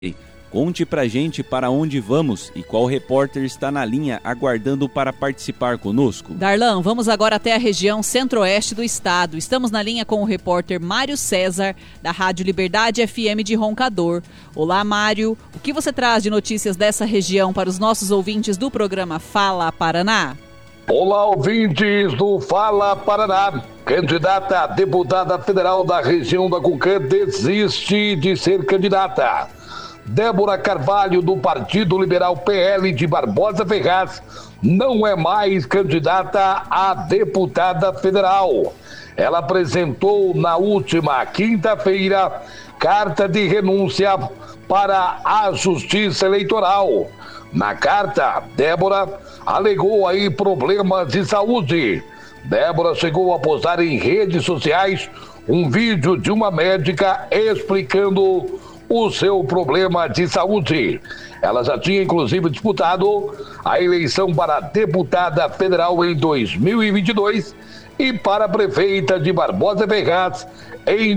Conte pra gente para onde vamos e qual repórter está na linha aguardando para participar conosco. Darlan, vamos agora até a região centro-oeste do estado. Estamos na linha com o repórter Mário César, da Rádio Liberdade FM de Roncador. Olá, Mário. O que você traz de notícias dessa região para os nossos ouvintes do programa Fala Paraná? Olá, ouvintes do Fala Paraná. Candidata a deputada federal da região da Cucã desiste de ser candidata. Débora Carvalho, do Partido Liberal PL de Barbosa Ferraz, não é mais candidata a deputada federal. Ela apresentou na última quinta-feira carta de renúncia para a Justiça Eleitoral. Na carta, Débora alegou aí problemas de saúde. Débora chegou a postar em redes sociais um vídeo de uma médica explicando o seu problema de saúde. Ela já tinha inclusive disputado a eleição para deputada federal em 2022 e para prefeita de Barbosa Ferraz em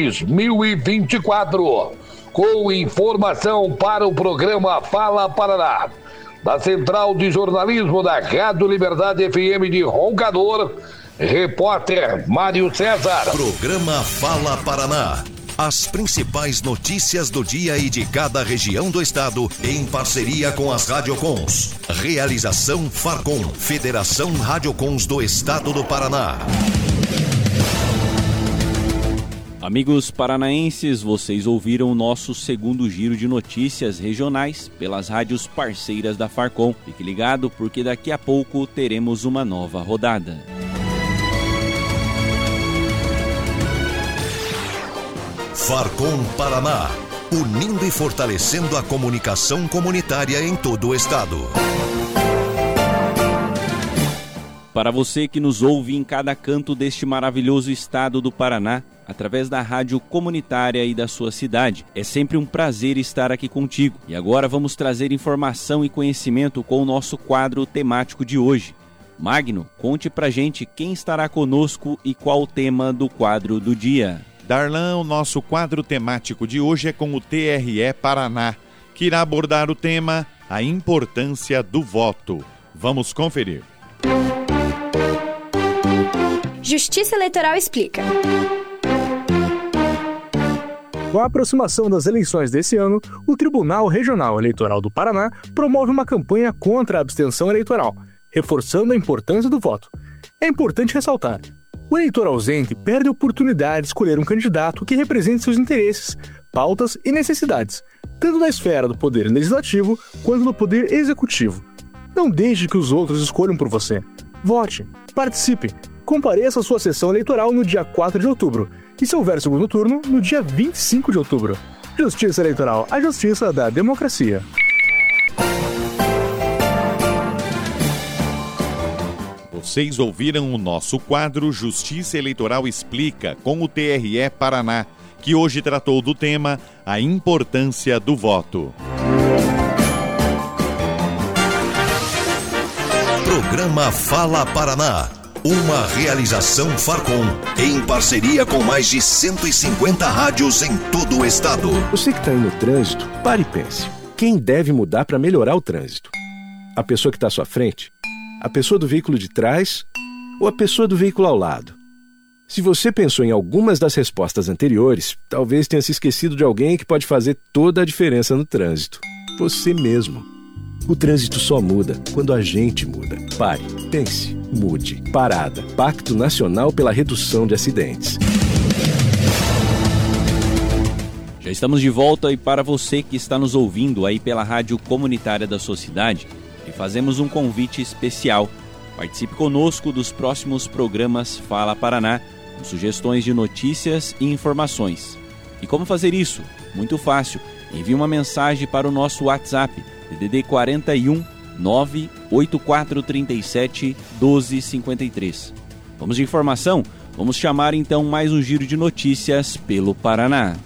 2024. Com informação para o programa Fala Paraná, da Central de Jornalismo da Rádio Liberdade FM de Roncador, repórter Mário César. Programa Fala Paraná. As principais notícias do dia e de cada região do estado, em parceria com as Radiocons. Realização Farcom, Federação Radiocons do Estado do Paraná. Amigos paranaenses, vocês ouviram o nosso segundo giro de notícias regionais pelas rádios parceiras da Farcom. Fique ligado porque daqui a pouco teremos uma nova rodada. Farcom Paraná, unindo e fortalecendo a comunicação comunitária em todo o estado. Para você que nos ouve em cada canto deste maravilhoso estado do Paraná, através da rádio comunitária e da sua cidade, é sempre um prazer estar aqui contigo. E agora vamos trazer informação e conhecimento com o nosso quadro temático de hoje. Magno, conte pra gente quem estará conosco e qual o tema do quadro do dia. Darlan, o nosso quadro temático de hoje é com o TRE Paraná, que irá abordar o tema A Importância do Voto. Vamos conferir. Justiça Eleitoral explica. Com a aproximação das eleições desse ano, o Tribunal Regional Eleitoral do Paraná promove uma campanha contra a abstenção eleitoral, reforçando a importância do voto. É importante ressaltar: o eleitor ausente perde a oportunidade de escolher um candidato que represente seus interesses, pautas e necessidades, tanto na esfera do poder legislativo quanto no poder executivo. Não deixe que os outros escolham por você. Vote, participe, compareça à sua sessão eleitoral no dia 4 de outubro e, se houver segundo turno, no dia 25 de outubro. Justiça Eleitoral, a justiça da democracia. Vocês ouviram o nosso quadro Justiça Eleitoral Explica com o TRE Paraná, que hoje tratou do tema A Importância do Voto. Programa Fala Paraná, uma realização Farcom, em parceria com mais de 150 rádios em todo o estado. Você que está aí no trânsito, pare e pense. Quem deve mudar para melhorar o trânsito? A pessoa que está à sua frente? A pessoa do veículo de trás ou a pessoa do veículo ao lado? Se você pensou em algumas das respostas anteriores, talvez tenha se esquecido de alguém que pode fazer toda a diferença no trânsito. Você mesmo. O trânsito só muda quando a gente muda. Pare, pense, mude. Parada. Pacto Nacional pela Redução de Acidentes. Já estamos de volta e para você que está nos ouvindo aí pela rádio comunitária da sua cidade, e fazemos um convite especial. Participe conosco dos próximos programas Fala Paraná, com sugestões de notícias e informações. E como fazer isso? Muito fácil. Envie uma mensagem para o nosso WhatsApp, DDD 41 98437 1253. Vamos de informação? Vamos chamar então mais um giro de notícias pelo Paraná.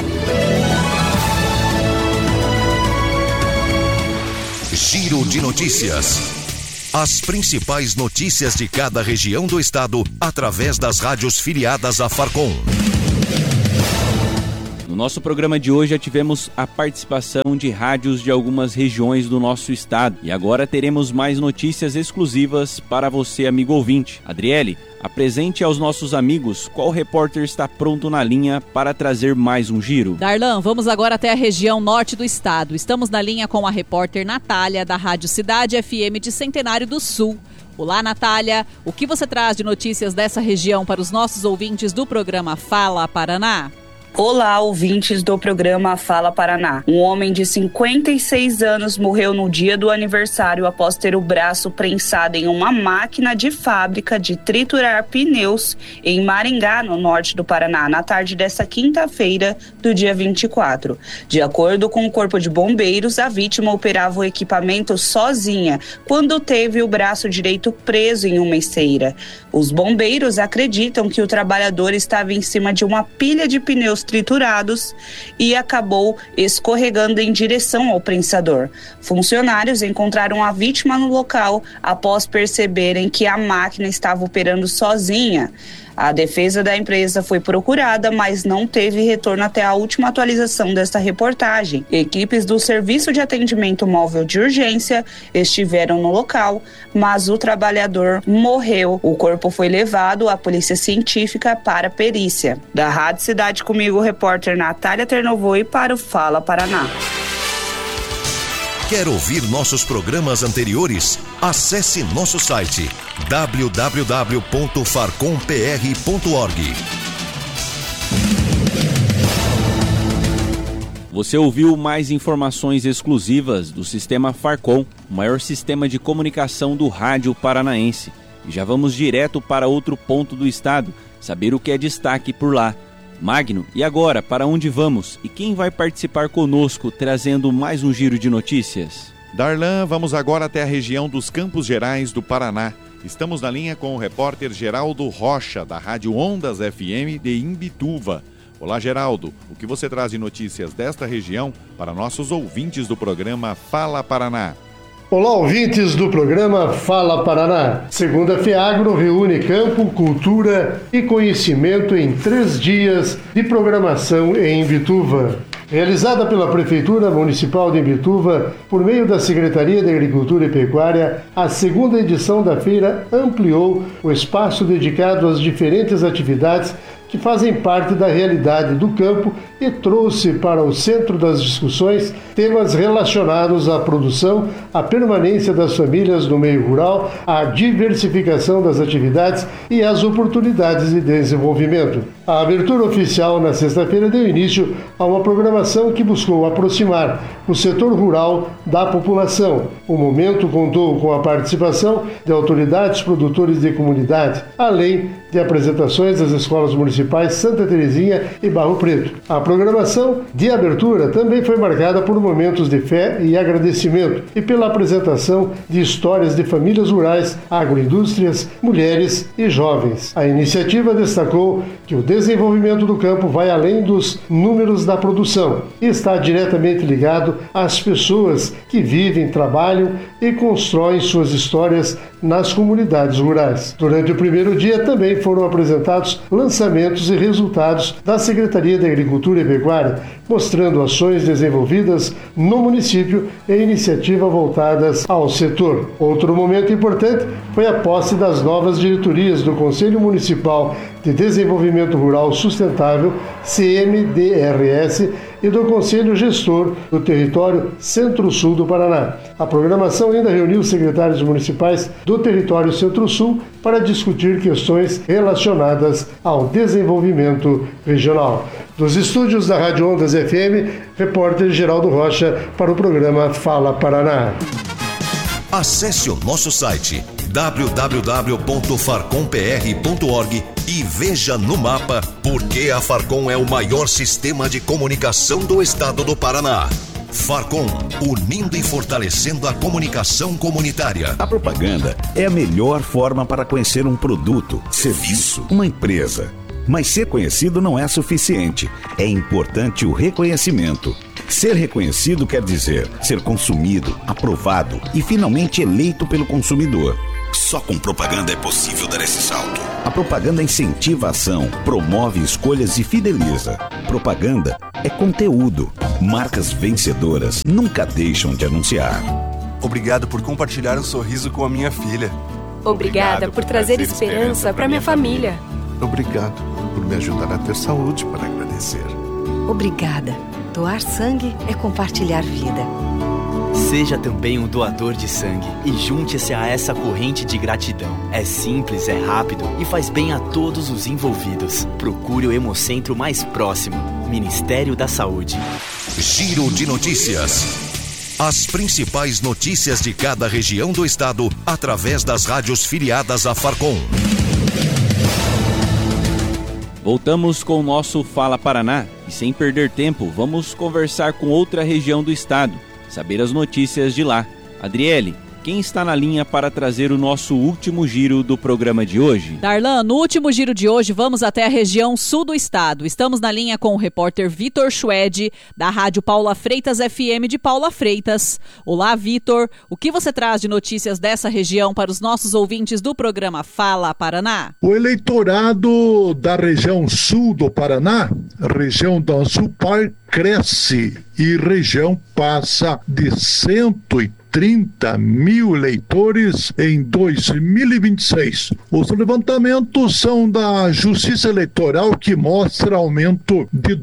Giro de notícias. As principais notícias de cada região do estado através das rádios filiadas à Farcom. No nosso programa de hoje já tivemos a participação de rádios de algumas regiões do nosso estado e agora teremos mais notícias exclusivas para você, amigo ouvinte. Adriele, apresente aos nossos amigos qual repórter está pronto na linha para trazer mais um giro. Darlan, vamos agora até a região norte do estado. Estamos na linha com a repórter Natália, da Rádio Cidade FM de Centenário do Sul. Olá, Natália. O que você traz de notícias dessa região para os nossos ouvintes do programa Fala Paraná? Olá, ouvintes do programa Fala Paraná. Um homem de 56 anos morreu no dia do aniversário após ter o braço prensado em uma máquina de fábrica de triturar pneus em Maringá, no norte do Paraná, na tarde desta quinta-feira do dia 24. De acordo com o Corpo de Bombeiros, a vítima operava o equipamento sozinha quando teve o braço direito preso em uma esteira. Os bombeiros acreditam que o trabalhador estava em cima de uma pilha de pneus triturados e acabou escorregando em direção ao prensador. Funcionários encontraram a vítima no local após perceberem que a máquina estava operando sozinha. A defesa da empresa foi procurada, mas não teve retorno até a última atualização desta reportagem. Equipes do Serviço de Atendimento Móvel de Urgência estiveram no local, mas o trabalhador morreu. O corpo foi levado à Polícia Científica para perícia. Da Rádio Cidade, comigo, o repórter Natália Ternovoi para o Fala Paraná. Quer ouvir nossos programas anteriores? Acesse nosso site www.farcompr.org. Você ouviu mais informações exclusivas do Sistema Farcom, o maior sistema de comunicação do rádio paranaense. E já vamos direto para outro ponto do estado, saber o que é destaque por lá. Magno, e agora, para onde vamos? E quem vai participar conosco, trazendo mais um giro de notícias? Darlan, vamos agora até a região dos Campos Gerais do Paraná. Estamos na linha com o repórter Geraldo Rocha, da Rádio Ondas FM de Imbituva. Olá, Geraldo. O que você traz de notícias desta região para nossos ouvintes do programa Fala Paraná? Olá, ouvintes do programa Fala Paraná. Segunda FEAGRO reúne campo, cultura e conhecimento em 3 dias de programação em Imbituva. Realizada pela Prefeitura Municipal de Imbituva, por meio da Secretaria de Agricultura e Pecuária, a segunda edição da feira ampliou o espaço dedicado às diferentes atividades que fazem parte da realidade do campo e trouxe para o centro das discussões temas relacionados à produção, à permanência das famílias no meio rural, à diversificação das atividades e às oportunidades de desenvolvimento. A abertura oficial na sexta-feira deu início a uma programação que buscou aproximar o setor rural da população. O momento contou com a participação de autoridades produtores de comunidade, além de apresentações das escolas municipais Santa Terezinha e Barro Preto. A programação de abertura também foi marcada por momentos de fé e agradecimento e pela apresentação de histórias de famílias rurais, agroindústrias, mulheres e jovens. A iniciativa destacou que o desenvolvimento do campo vai além dos números da produção e está diretamente ligado às pessoas que vivem, trabalham e constroem suas histórias nas comunidades rurais. Durante o primeiro dia também foram apresentados lançamentos e resultados da Secretaria de Agricultura e Pecuária, mostrando ações desenvolvidas no município e iniciativas voltadas ao setor. Outro momento importante foi a posse das novas diretorias do Conselho Municipal de Desenvolvimento Rural Sustentável, CMDRS, e do Conselho Gestor do Território Centro-Sul do Paraná. A programação ainda reuniu secretários municipais do Território Centro-Sul para discutir questões relacionadas ao desenvolvimento regional. Dos estúdios da Rádio Ondas FM, repórter Geraldo Rocha para o programa Fala Paraná. Acesse o nosso site www.farcompr.org e veja no mapa por que a Farcom é o maior sistema de comunicação do estado do Paraná. Farcom, unindo e fortalecendo a comunicação comunitária. A propaganda é a melhor forma para conhecer um produto, serviço, uma empresa. Mas ser conhecido não é suficiente. É importante o reconhecimento. Ser reconhecido quer dizer ser consumido, aprovado e finalmente eleito pelo consumidor. Só com propaganda é possível dar esse salto. A propaganda incentiva a ação, promove escolhas e fideliza. Propaganda é conteúdo. Marcas vencedoras nunca deixam de anunciar. Obrigado por compartilhar um sorriso com a minha filha. Obrigada por trazer esperança para minha família. Obrigado por me ajudar a ter saúde para agradecer. Obrigada. Doar sangue é compartilhar vida. Seja também um doador de sangue e junte-se a essa corrente de gratidão. É simples, é rápido e faz bem a todos os envolvidos. Procure o Hemocentro mais próximo. Ministério da Saúde. Giro de notícias. As principais notícias de cada região do estado através das rádios filiadas à Farcom. Voltamos com o nosso Fala Paraná e, sem perder tempo, vamos conversar com outra região do estado, saber as notícias de lá. Adriele, quem está na linha para trazer o nosso último giro do programa de hoje? Darlan, no último giro de hoje vamos até a região sul do estado. Estamos na linha com o repórter Vitor Schwed, da Rádio Paula Freitas FM de Paula Freitas. Olá, Vitor. O que você traz de notícias dessa região para os nossos ouvintes do programa Fala Paraná? O eleitorado da região sul do Paraná, região da Ançupar, cresce e região passa de 130 mil eleitores em 2026. Os levantamentos são da Justiça Eleitoral, que mostra aumento de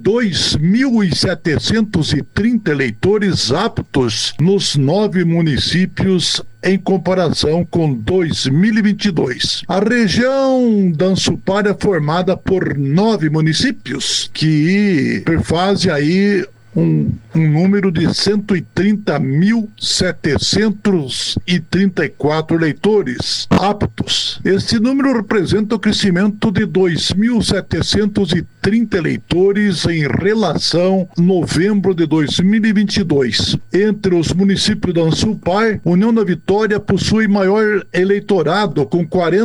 2.730 eleitores aptos nos 9 municípios em comparação com 2022. A região da Ançupar é formada por 9 municípios, que perfazem aí um número de 130.734 eleitores aptos. Este número representa o crescimento de 2.730 eleitores em relação a novembro de 2022. Entre os municípios da Ançupar, União da Vitória possui maior eleitorado, com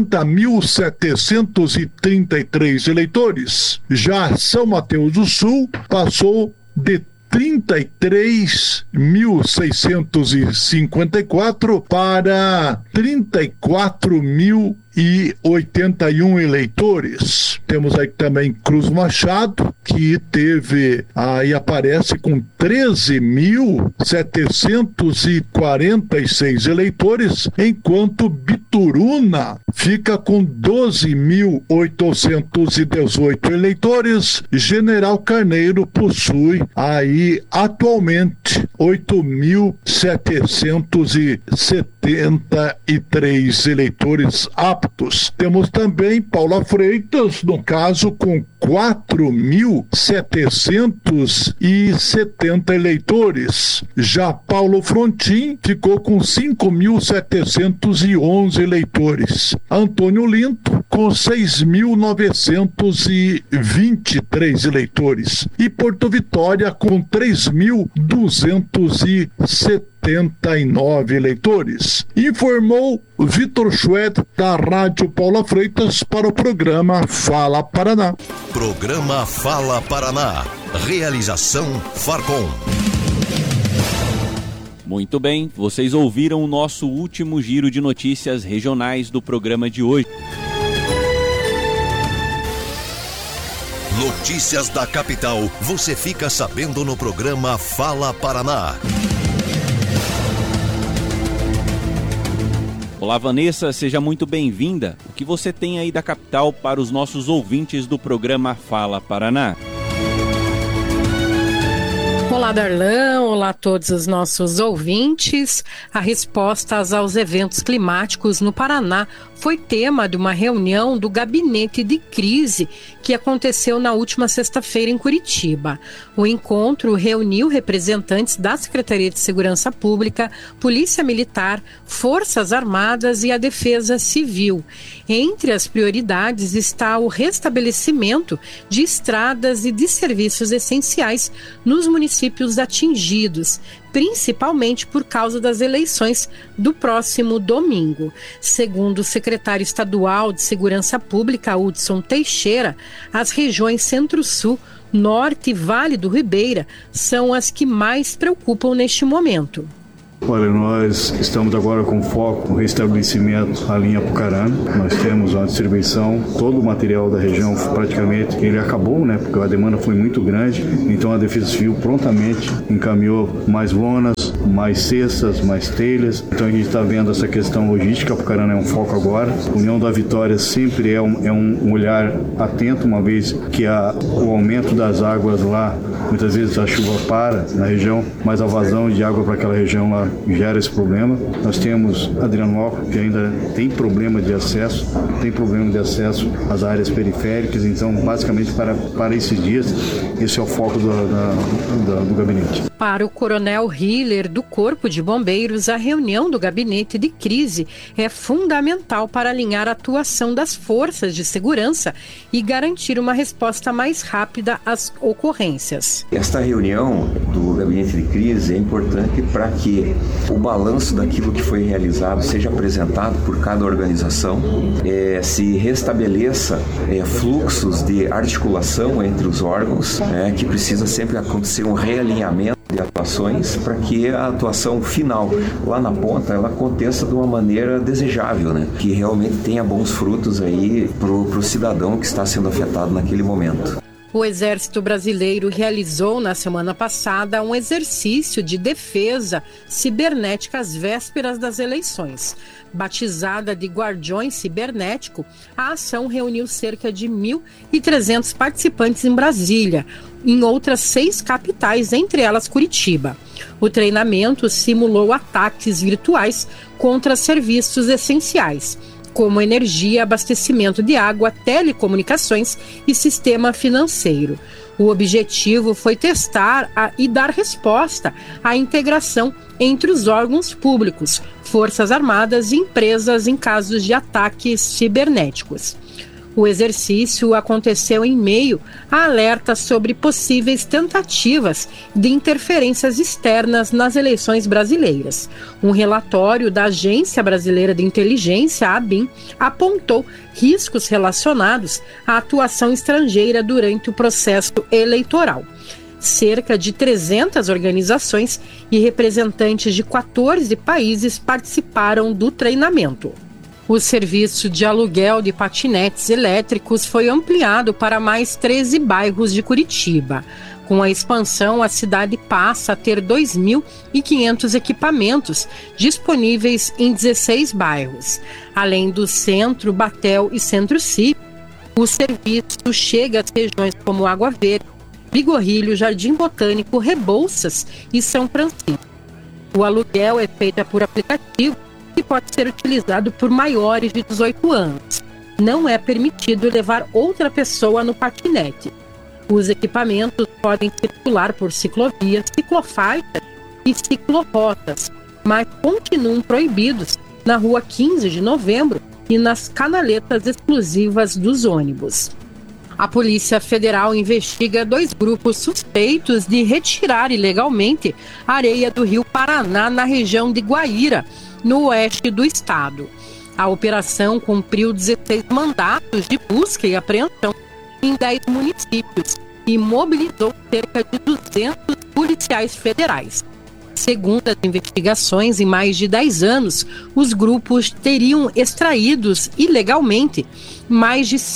40.733 eleitores. Já São Mateus do Sul passou de 33.654 para 34.081 eleitores. Temos aí também Cruz Machado, que teve, aí aparece com 13.746 eleitores, enquanto Bituruna fica com 12.818 eleitores. General Carneiro possui aí atualmente 8.773 eleitores aptos. Temos também Paula Freitas, no caso, com 4.770 eleitores. Já Paulo Frontin ficou com 5.711 eleitores. Antônio Linto com 6.923 eleitores. E Porto Vitória com 3.279 eleitores. Informou Vitor Schwed, da Rádio Paula Freitas, para o programa Fala Paraná. Programa Fala Paraná. Realização Farcom. Muito bem, vocês ouviram o nosso último giro de notícias regionais do programa de hoje. Notícias da capital, você fica sabendo no programa Fala Paraná. Olá, Vanessa, seja muito bem-vinda. O que você tem aí da capital para os nossos ouvintes do programa Fala Paraná? Olá, Darlan. Olá a todos os nossos ouvintes. A resposta aos eventos climáticos no Paraná foi tema de uma reunião do Gabinete de Crise que aconteceu na última sexta-feira em Curitiba. O encontro reuniu representantes da Secretaria de Segurança Pública, Polícia Militar, Forças Armadas e a Defesa Civil. Entre as prioridades está o restabelecimento de estradas e de serviços essenciais nos municípios atingidos, principalmente por causa das eleições do próximo domingo. Segundo o secretário estadual de Segurança Pública, Hudson Teixeira, as regiões Centro-Sul, Norte e Vale do Ribeira são as que mais preocupam neste momento. Olha, nós estamos agora com foco no restabelecimento da linha Apucarana. Nós temos uma distribuição, todo o material da região praticamente ele acabou, né? Porque a demanda foi muito grande. Então a Defesa Civil prontamente encaminhou mais lonas, mais cestas, mais telhas. Então a gente está vendo essa questão logística. Apucarana é um foco agora. União da Vitória sempre é um olhar atento, uma vez que o aumento das águas lá, muitas vezes a chuva para na região, mas a vazão de água para aquela região lá gera esse problema. Nós temos Adrianópolis, que ainda tem problema de acesso às áreas periféricas. Então, basicamente, para esses dias, esse é o foco do gabinete. Para o Coronel Hiller, do Corpo de Bombeiros, a reunião do gabinete de crise é fundamental para alinhar a atuação das forças de segurança e garantir uma resposta mais rápida às ocorrências. Esta reunião do gabinete de crise é importante para que o balanço daquilo que foi realizado seja apresentado por cada organização, se restabeleça fluxos de articulação entre os órgãos, que precisa sempre acontecer um realinhamento de atuações para que a atuação final lá na ponta ela aconteça de uma maneira desejável, né? Que realmente tenha bons frutos aí pro cidadão que está sendo afetado naquele momento. O Exército Brasileiro realizou na semana passada um exercício de defesa cibernética às vésperas das eleições. Batizada de Guardiões Cibernético, a ação reuniu cerca de 1.300 participantes em Brasília, em outras 6 capitais, entre elas Curitiba. O treinamento simulou ataques virtuais contra serviços essenciais, como energia, abastecimento de água, telecomunicações e sistema financeiro. O objetivo foi testar e dar resposta à integração entre os órgãos públicos, Forças Armadas e empresas em casos de ataques cibernéticos. O exercício aconteceu em meio a alertas sobre possíveis tentativas de interferências externas nas eleições brasileiras. Um relatório da Agência Brasileira de Inteligência, a ABIN, apontou riscos relacionados à atuação estrangeira durante o processo eleitoral. Cerca de 300 organizações e representantes de 14 países participaram do treinamento. O serviço de aluguel de patinetes elétricos foi ampliado para mais 13 bairros de Curitiba. Com a expansão, a cidade passa a ter 2.500 equipamentos disponíveis em 16 bairros. Além do Centro, Batel e Centro Cívico, o serviço chega às regiões como Água Verde, Bigorrilho, Jardim Botânico, Rebouças e São Francisco. O aluguel é feito por aplicativo que pode ser utilizado por maiores de 18 anos. Não é permitido levar outra pessoa no patinete. Os equipamentos podem circular por ciclovias, ciclofaixas e ciclorotas, mas continuam proibidos na Rua 15 de Novembro e nas canaletas exclusivas dos ônibus. A Polícia Federal investiga 2 grupos suspeitos de retirar ilegalmente areia do Rio Paraná na região de Guaíra, no oeste do estado. A operação cumpriu 16 mandatos de busca e apreensão em 10 municípios e mobilizou cerca de 200 policiais federais. Segundo as investigações, em mais de 10 anos, os grupos teriam extraídos ilegalmente mais de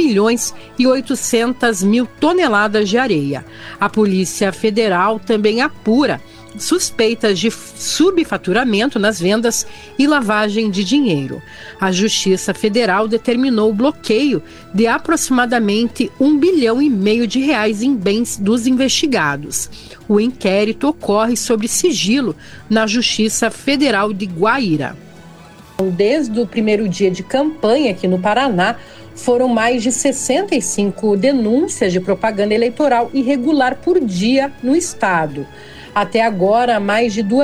6.800.000 toneladas de areia. A Polícia Federal também apura suspeitas de subfaturamento nas vendas e lavagem de dinheiro. A Justiça Federal determinou o bloqueio de aproximadamente R$1,5 bilhão de reais em bens dos investigados. O inquérito ocorre sob sigilo na Justiça Federal de Guaíra. Desde o primeiro dia de campanha aqui no Paraná, foram mais de 65 denúncias de propaganda eleitoral irregular por dia no estado. Até agora, mais de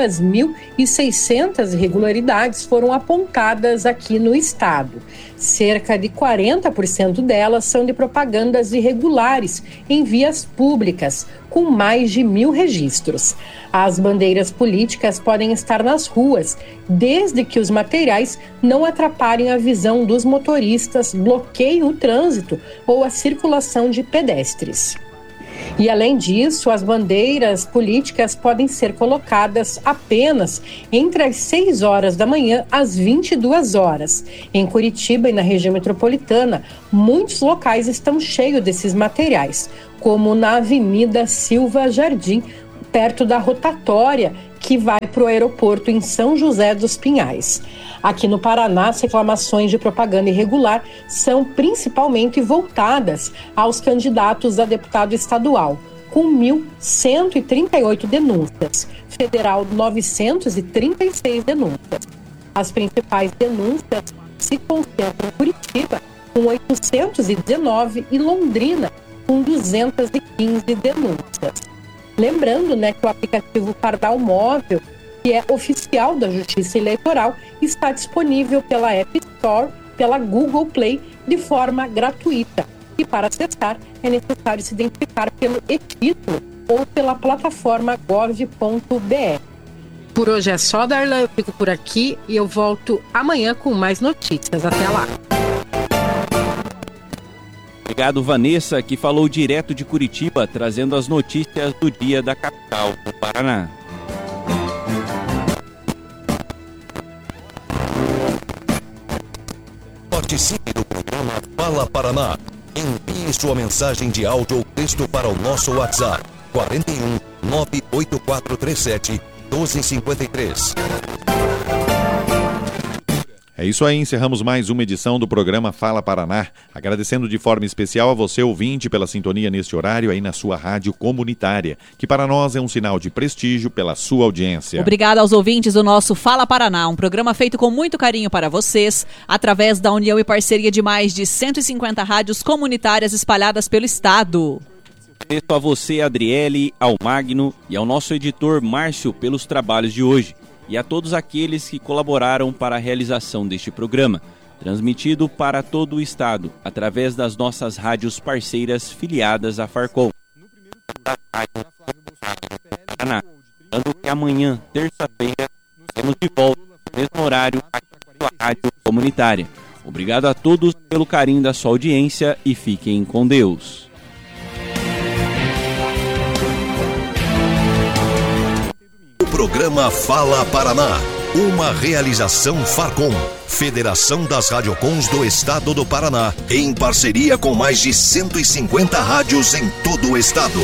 2.600 irregularidades foram apontadas aqui no estado. Cerca de 40% delas são de propagandas irregulares em vias públicas, com mais de 1.000 registros. As bandeiras políticas podem estar nas ruas, desde que os materiais não atrapalhem a visão dos motoristas, bloqueiem o trânsito ou a circulação de pedestres. E, além disso, as bandeiras políticas podem ser colocadas apenas entre as 6 horas da manhã às 22 horas. Em Curitiba e na região metropolitana, muitos locais estão cheios desses materiais, como na Avenida Silva Jardim, perto da rotatória que vai para o aeroporto em São José dos Pinhais. Aqui no Paraná, as reclamações de propaganda irregular são principalmente voltadas aos candidatos a deputado estadual, com 1.138 denúncias, federal 936 denúncias. As principais denúncias se concentram em Curitiba, com 819, e Londrina, com 215 denúncias. Lembrando, que o aplicativo Pardal Móvel, que é oficial da Justiça Eleitoral, está disponível pela App Store, pela Google Play, de forma gratuita. E para acessar, é necessário se identificar pelo e-título ou pela plataforma gov.br. Por hoje é só, Darlan. Eu fico por aqui e eu volto amanhã com mais notícias. Até lá. Obrigado, Vanessa, que falou direto de Curitiba, trazendo as notícias do dia da capital do Paraná. Participe do programa Fala Paraná. Envie sua mensagem de áudio ou texto para o nosso WhatsApp 41 98437 1253. É isso aí, encerramos mais uma edição do programa Fala Paraná, agradecendo de forma especial a você, ouvinte, pela sintonia neste horário aí na sua rádio comunitária, que para nós é um sinal de prestígio pela sua audiência. Obrigada aos ouvintes do nosso Fala Paraná, um programa feito com muito carinho para vocês, através da união e parceria de mais de 150 rádios comunitárias espalhadas pelo estado. Agradeço a você, Adriele, ao Magno e ao nosso editor Márcio pelos trabalhos de hoje. E a todos aqueles que colaboraram para a realização deste programa, transmitido para todo o estado, através das nossas rádios parceiras filiadas à Farcom. Lembrando que amanhã, terça-feira, estaremos de volta, no mesmo horário, aqui na sua rádio comunitária. Obrigado a todos pelo carinho da sua audiência e fiquem com Deus. Programa Fala Paraná, uma realização Farcom, Federação das Radiocons do Estado do Paraná, em parceria com mais de 150 rádios em todo o estado.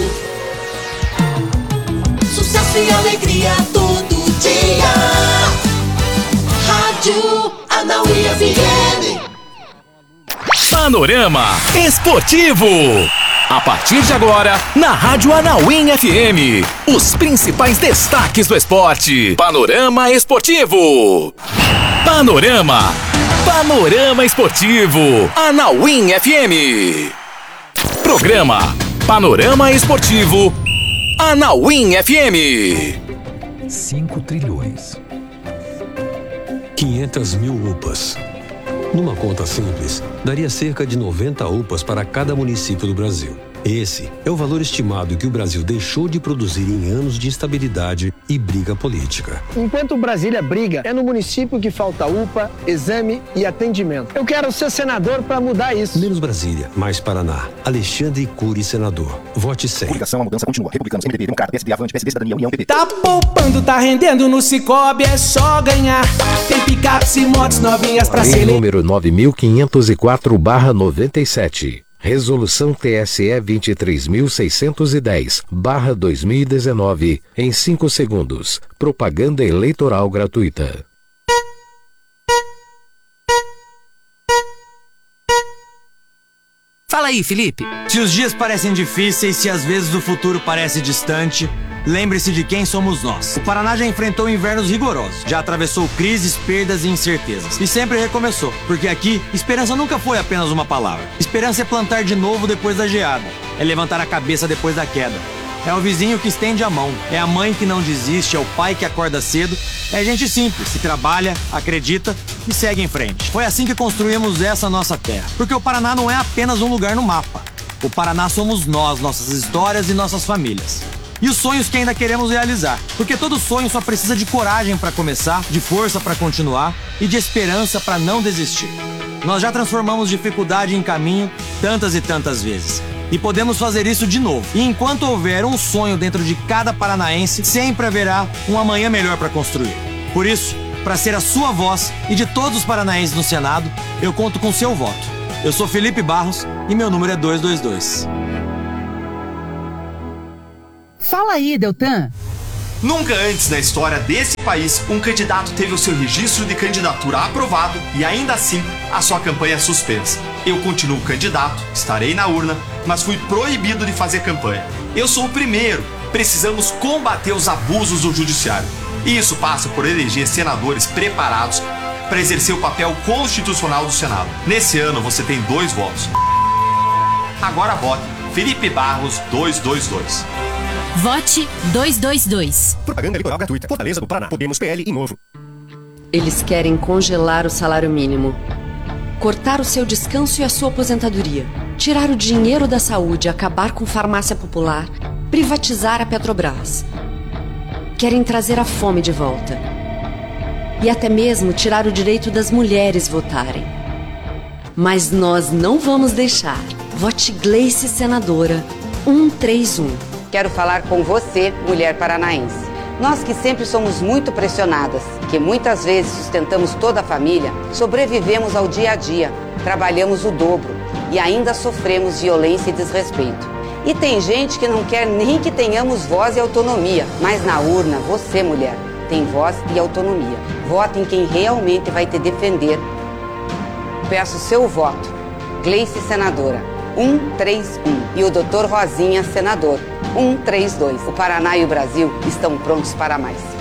Sucesso e alegria todo dia. Rádio Anauí FM. Panorama Esportivo. A partir de agora, na Rádio Anauí FM, os principais destaques do esporte. Panorama Esportivo. Panorama Esportivo. Anauí FM. Programa Panorama Esportivo. Anauí FM. 5 trilhões. 500 mil UPAs. Numa conta simples, daria cerca de 90 UPAs para cada município do Brasil. Esse é o valor estimado que o Brasil deixou de produzir em anos de instabilidade e briga política. Enquanto Brasília briga, é no município que falta UPA, exame e atendimento. Eu quero ser senador para mudar isso. Menos Brasília, mais Paraná. Alexandre Cury, senador. Vote 100. Coligação, a mudança continua. Republicanos, MDB, Democrata, PSD, Avante, PSD, Cidadania, União, PP. Tá poupando, tá rendendo no Cicobi, é só ganhar. Tem picapes e motos novinhas pra ser... Número 9504/97. Resolução TSE 23.610/2019, em 5 segundos. Propaganda eleitoral gratuita. Fala aí, Felipe. Se os dias parecem difíceis, se às vezes o futuro parece distante, lembre-se de quem somos nós. O Paraná já enfrentou invernos rigorosos, já atravessou crises, perdas e incertezas. E sempre recomeçou, porque aqui, esperança nunca foi apenas uma palavra. Esperança é plantar de novo depois da geada, é levantar a cabeça depois da queda. É o vizinho que estende a mão, é a mãe que não desiste, é o pai que acorda cedo, é gente simples, que trabalha, acredita e segue em frente. Foi assim que construímos essa nossa terra, porque o Paraná não é apenas um lugar no mapa. O Paraná somos nós, nossas histórias e nossas famílias. E os sonhos que ainda queremos realizar, porque todo sonho só precisa de coragem para começar, de força para continuar e de esperança para não desistir. Nós já transformamos dificuldade em caminho tantas e tantas vezes. E podemos fazer isso de novo. E enquanto houver um sonho dentro de cada paranaense, sempre haverá um amanhã melhor para construir. Por isso, para ser a sua voz e de todos os paranaenses no Senado, eu conto com seu voto. Eu sou Felipe Barros e meu número é 222. Fala aí, Deltan. Nunca antes na história desse país, um candidato teve o seu registro de candidatura aprovado e ainda assim a sua campanha suspensa. Eu continuo candidato, estarei na urna, mas fui proibido de fazer campanha. Eu sou o primeiro. Precisamos combater os abusos do judiciário. E isso passa por eleger senadores preparados para exercer o papel constitucional do Senado. Nesse ano você tem 2 votos. Agora vote Felipe Barros 222. Vote 222. Propaganda eleitoral gratuita. Fortaleza do Paraná. Podemos, PL e Novo. Eles querem congelar o salário mínimo, cortar o seu descanso e a sua aposentadoria, tirar o dinheiro da saúde, acabar com farmácia popular, privatizar a Petrobras. Querem trazer a fome de volta. E até mesmo tirar o direito das mulheres votarem. Mas nós não vamos deixar. Vote Gleice Senadora 131. Quero falar com você, mulher paranaense. Nós que sempre somos muito pressionadas, que muitas vezes sustentamos toda a família, sobrevivemos ao dia a dia, trabalhamos o dobro e ainda sofremos violência e desrespeito. E tem gente que não quer nem que tenhamos voz e autonomia, mas na urna, você, mulher, tem voz e autonomia. Vote em quem realmente vai te defender. Peço seu voto. Gleice Senadora 131 e o Dr. Rosinha Senador 132. O Paraná e o Brasil estão prontos para mais.